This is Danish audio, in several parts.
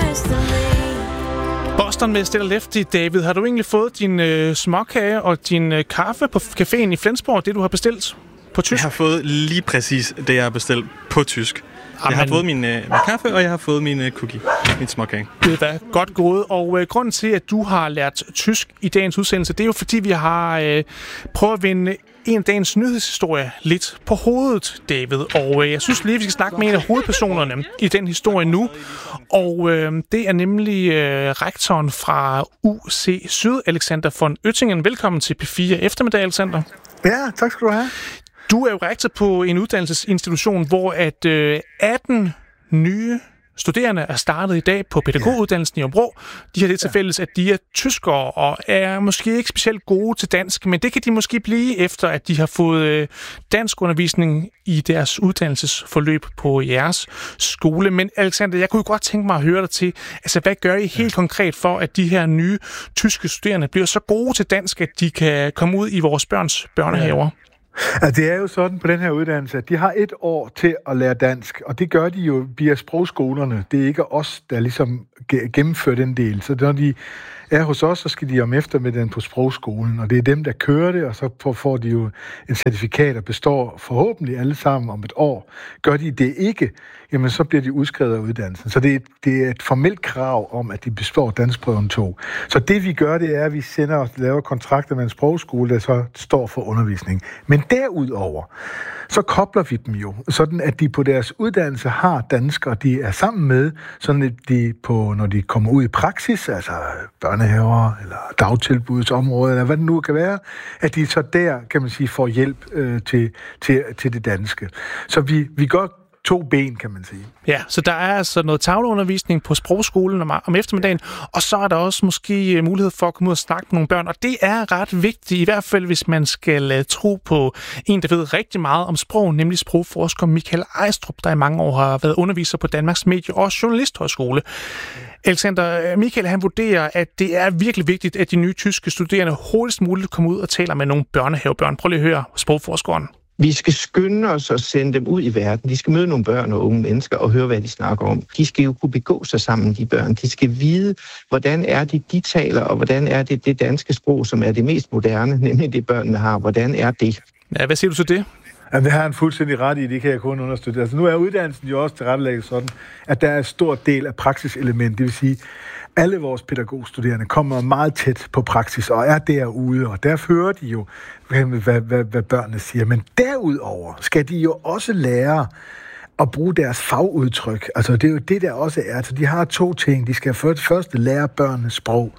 Boston med Stella Lefty. David, har du egentlig fået din småkage og din kaffe på caféen i Flensborg, det du har bestilt på tysk? Jeg har fået lige præcis det, jeg har bestilt på tysk. Jeg har fået min kaffe, og jeg har fået min cookie, min småkage. Det er godt gået, og grunden til, at du har lært tysk i dagens udsendelse, det er jo fordi, vi har prøvet at vende en af dagens nyhedshistorie lidt på hovedet, David. Og jeg synes lige, vi skal snakke med en af hovedpersonerne i den historie nu. Og det er nemlig rektoren fra UC Syd, Alexander von Oettingen. Velkommen til P4 Eftermiddag, Alexander. Ja, tak skal du have. Du er jo rektor på en uddannelsesinstitution, hvor 18 nye studerende er startet i dag på pædagoguddannelsen i Hobro. De har det til fælles, at de er tyskere og er måske ikke specielt gode til dansk, men det kan de måske blive efter, at de har fået danskundervisning i deres uddannelsesforløb på jeres skole. Men Alexander, jeg kunne godt tænke mig at høre dig til, altså hvad gør I helt konkret for, at de her nye tyske studerende bliver så gode til dansk, at de kan komme ud i vores børns børnehaver? Altså, det er jo sådan på den her uddannelse, at de har 1 år til at lære dansk, og det gør de jo via sprogskolerne. Det er ikke os, der ligesom gennemfører den del. Så når de er hos os, så skal de om eftermiddagen på sprogskolen, og det er dem, der kører det, og så får de jo en certifikat, der består forhåbentlig alle sammen om 1 år. Gør de det ikke, jamen så bliver de udskrevet af uddannelsen. Så det er et formelt krav om, at de består danskprøven 2. Så det vi gør, det er, at vi sender og laver kontrakter med en sprogskole, der så står for undervisning. Men derudover, så kobler vi dem jo, sådan at de på deres uddannelse har danskere, de er sammen med, sådan at de når de kommer ud i praksis, altså børnehaver eller dagtilbudsområder, eller hvad det nu kan være, at de så der, kan man sige, får hjælp til det danske. Så vi gør 2 ben, kan man sige. Ja, så der er altså noget tavleundervisning på sprogskolen om eftermiddagen, og så er der også måske mulighed for at komme ud og snakke med nogle børn, og det er ret vigtigt, i hvert fald hvis man skal tro på en, der ved rigtig meget om sprog, nemlig sprogforsker Michael Ejstrup, der i mange år har været underviser på Danmarks Medie- og Journalisthøjskole. Alexander, Michael, han vurderer, at det er virkelig vigtigt, at de nye tyske studerende hurtigst muligt kommer ud og taler med nogle børnehavebørn. Prøv lige at høre sprogforskeren. Vi skal skynde os og sende dem ud i verden. De skal møde nogle børn og unge mennesker og høre, hvad de snakker om. De skal jo kunne begå sig sammen, de børn. De skal vide, hvordan er det, de taler, og hvordan er det danske sprog, som er det mest moderne, nemlig det børnene har. Hvordan er det? Ja, hvad siger du til det? Ja, det har han fuldstændig ret i, det kan jeg kun understøtte. Altså nu er uddannelsen jo også tilrettelægget sådan, at der er en stor del af praksiselement. Det vil sige, alle vores pædagogstuderende kommer meget tæt på praksis og er derude, og der hører de jo, hvad børnene siger. Men derudover skal de jo også lære at bruge deres fagudtryk. Altså det er jo det, der også er. Så de har 2 ting. De skal først lære børnenes sprog,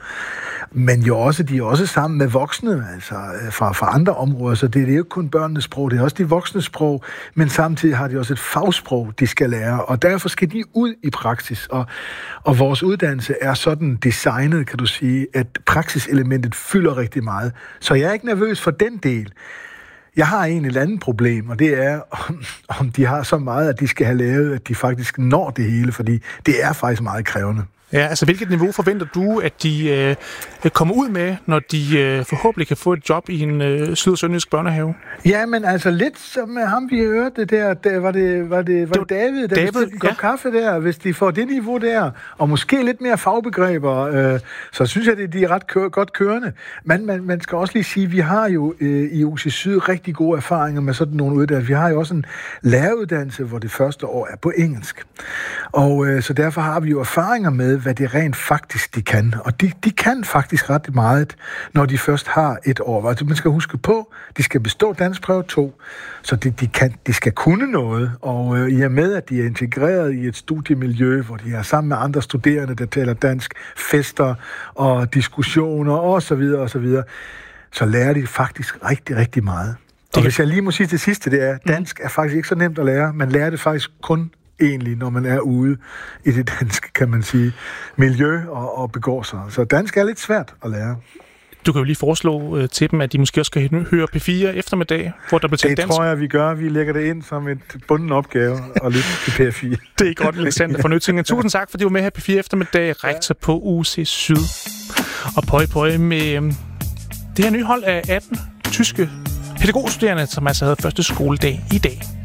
men jo også, de er også sammen med voksne, altså fra andre områder, så det er jo ikke kun børnenes sprog, det er også de voksnes sprog, men samtidig har de også et fagsprog, de skal lære, og derfor skal de ud i praksis, og vores uddannelse er sådan designet, kan du sige, at praksiselementet fylder rigtig meget. Så jeg er ikke nervøs for den del. Jeg har et andet problem, og det er, om de har så meget, at de skal have lavet, at de faktisk når det hele, fordi det er faktisk meget krævende. Ja, altså hvilket niveau forventer du, at de kommer ud med, når de forhåbentlig kan få et job i en syd- og sønderjysk børnehave? Ja, men altså lidt som ham, vi hørte det der, var det David, der bestilte en kop kaffe der, hvis de får det niveau der, og måske lidt mere fagbegreber, så synes jeg, at de er ret godt kørende. Men man skal også lige sige, at vi har jo i UC Syd rigtig gode erfaringer med sådan nogle uddannelser. Vi har jo også en læreruddannelse, hvor det første år er på engelsk. Og så derfor har vi jo erfaringer med, hvad det rent faktisk de kan. Og de kan faktisk ret meget, når de først har 1 år. Altså, man skal huske på, de skal bestå danskprøve 2, så de skal kunne noget. Og i og med, at de er integreret i et studiemiljø, hvor de er sammen med andre studerende, der taler dansk, fester og diskussioner osv., så lærer de faktisk rigtig, rigtig meget. Og hvis jeg lige må sige til sidste, det er, dansk er faktisk ikke så nemt at lære. Man lærer det faktisk kun egentlig, når man er ude i det danske, kan man sige, miljø og begår sig. Så dansk er lidt svært at lære. Du kan jo lige foreslå til dem, at de måske også skal høre P4 eftermiddag, hvor der bliver talt dansk. Det tror jeg, vi gør. Vi lægger det ind som et bunden opgave at lytte til P4. Det er godt, Alexander von Oettingen. Tusind tak, fordi du var med her P4 eftermiddag, rektor på UC Syd. Og pøj med det her nye hold af 18 tyske pædagogstuderende, som altså havde første skoledag i dag.